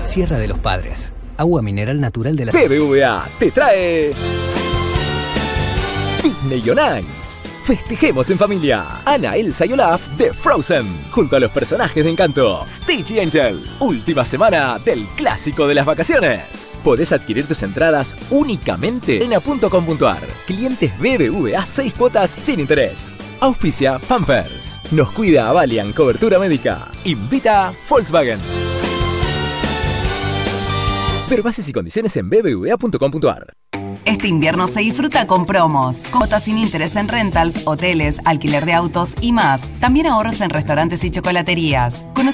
Sierra de los Padres. Agua mineral natural de la... BBVA te trae... Disney on Ice. Festejemos en familia. Anna, Elsa y Olaf de Frozen, junto a los personajes de Encanto, Stitch y Angel. Última semana del clásico de las vacaciones. Podés adquirir tus entradas únicamente en a.com.ar. Clientes BBVA 6 cuotas sin interés. Auspicia Pampers. Nos cuida Valiant Cobertura Médica. Invita Volkswagen. Ver bases y condiciones en bbva.com.ar. Este invierno se disfruta con promos, cuotas sin interés en rentals, hoteles, alquiler de autos y más. También ahorros en restaurantes y chocolaterías.